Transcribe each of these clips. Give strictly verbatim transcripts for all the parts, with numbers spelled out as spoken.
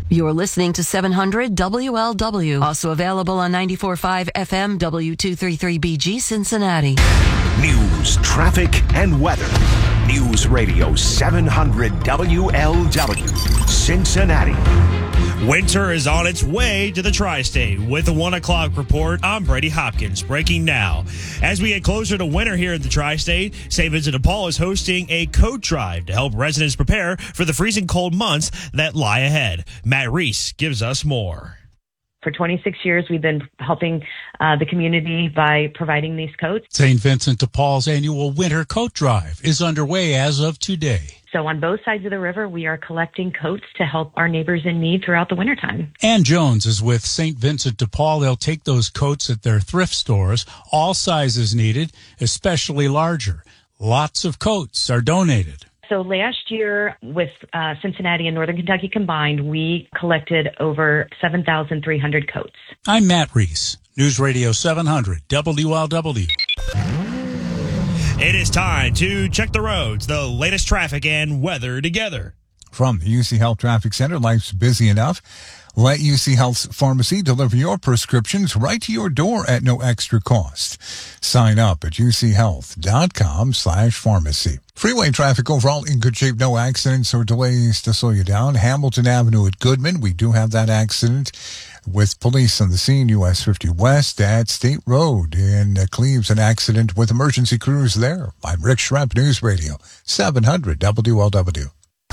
You're listening to seven hundred W L W. Also available on ninety-four point five F M W two thirty-three B G Cincinnati. News, traffic, and weather. News Radio seven hundred W L W, Cincinnati. Winter is on its way to the Tri-State. With the one o'clock report, I'm Brady Hopkins. Breaking now. As we get closer to winter here at the Tri-State, Saint Vincent de Paul is hosting a coat drive to help residents prepare for the freezing cold months that lie ahead. Matt Reese gives us more. For twenty-six years, we've been helping uh, the community by providing these coats. Saint Vincent de Paul's annual winter coat drive is underway as of today. So on both sides of the river, we are collecting coats to help our neighbors in need throughout the wintertime. Ann Jones is with Saint Vincent de Paul. They'll take those coats at their thrift stores, all sizes needed, especially larger. Lots of coats are donated. So last year, with uh, Cincinnati and Northern Kentucky combined, we collected over seven thousand three hundred coats. I'm Matt Reese, News Radio seven hundred W L W. It is time to check the roads, the latest traffic and weather together. From the U C Health Traffic Center, life's busy enough. Let U C Health's pharmacy deliver your prescriptions right to your door at no extra cost. Sign up at uchealth.com slash pharmacy. Freeway traffic overall in good shape. No accidents or delays to slow you down. Hamilton Avenue at Goodman. We do have that accident with police on the scene. U S fifty West at State Road in uh, Cleves. An accident with emergency crews there. I'm Rick Schremp, News Radio seven hundred W L W.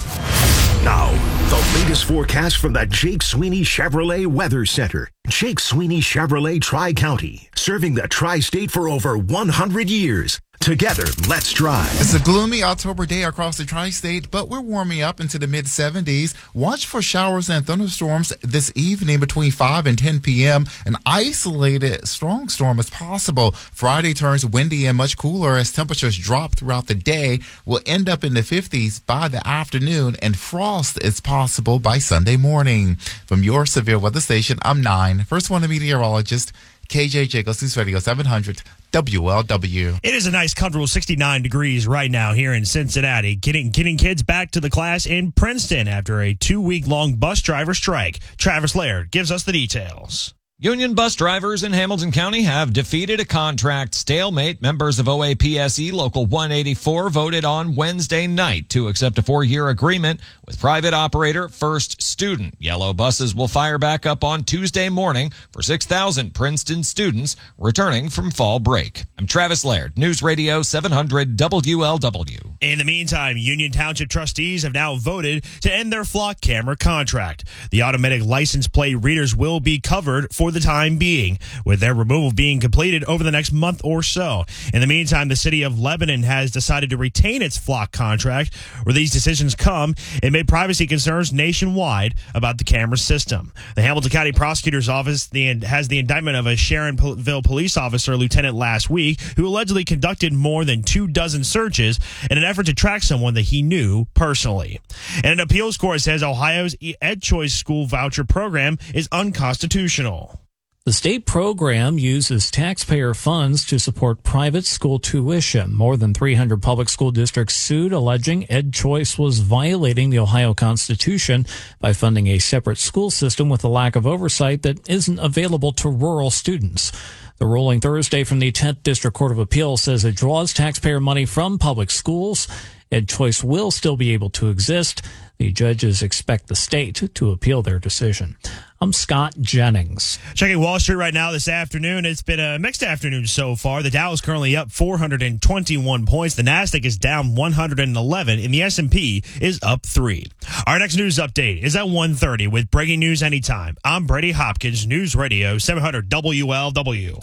Now, the latest forecast from the Jake Sweeney Chevrolet Weather Center. Jake Sweeney Chevrolet Tri-County, serving the Tri-State for over one hundred years. Together, let's drive. It's a gloomy October day across the Tri-State, but we're warming up into the mid seventies. Watch for showers and thunderstorms this evening between five and ten p.m. An isolated strong storm is possible. Friday turns windy and much cooler as temperatures drop throughout the day. We'll end up in the fifties by the afternoon, and frost is possible by Sunday morning. From your severe weather station, I'm Nine. First one, a meteorologist, K J Jacobs, News Radio seven hundred W L W. It is a nice, comfortable sixty-nine degrees right now here in Cincinnati. Getting getting kids back to the class in Princeton after a two-week-long bus driver strike. Travis Laird gives us the details. Union bus drivers in Hamilton County have defeated a contract stalemate. Members of O A P S E Local one eighty-four voted on Wednesday night to accept a four-year agreement with private operator First Student. Yellow buses will fire back up on Tuesday morning for six thousand Princeton students returning from fall break. I'm Travis Laird, News Radio seven hundred W L W. In the meantime, Union Township trustees have now voted to end their flock camera contract. The automatic license plate readers will be covered for the time being, with their removal being completed over the next month or so. In the meantime, the city of Lebanon has decided to retain its flock contract. Where these decisions come amid privacy concerns nationwide about the camera system. The Hamilton County Prosecutor's Office the, has the indictment of a Sharonville police officer, lieutenant, last week, who allegedly conducted more than two dozen searches in an effort to track someone that he knew personally. And an appeals court says Ohio's EdChoice school voucher program is unconstitutional. The state program uses taxpayer funds to support private school tuition. More than three hundred public school districts sued, alleging EdChoice was violating the Ohio Constitution by funding a separate school system with a lack of oversight that isn't available to rural students. The ruling Thursday from the tenth District Court of Appeals says it draws taxpayer money from public schools. EdChoice will still be able to exist. The judges expect the state to appeal their decision. I'm Scott Jennings. Checking Wall Street right now this afternoon. It's been a mixed afternoon so far. The Dow is currently up four hundred twenty-one points. The Nasdaq is down one hundred eleven, and the S and P is up three. Our next news update is at one thirty with breaking news anytime. I'm Brady Hopkins, News Radio seven hundred W L W.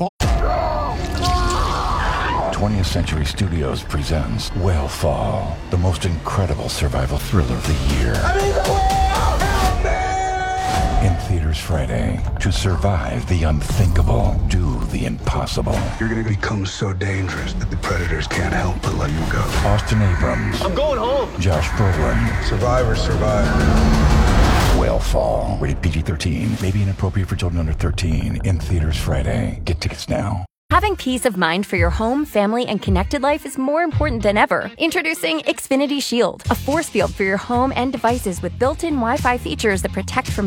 twentieth Century Studios presents Whale Fall, the most incredible survival thriller of the year. I need the whale! Help me! In theaters Friday. To survive the unthinkable, do the impossible. You're going to become so dangerous that the predators can't help but let you go. Austin Abrams. I'm going home. Josh Brolin. Survivors survive. Whale Fall. Rated P G thirteen. May be inappropriate for children under thirteen. In theaters Friday. Get tickets now. Having peace of mind for your home, family, and connected life is more important than ever. Introducing Xfinity Shield, a force field for your home and devices with built-in Wi-Fi features that protect from